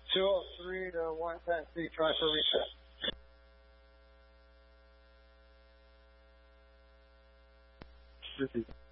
203 to 110 feet, try for reset. Repeat.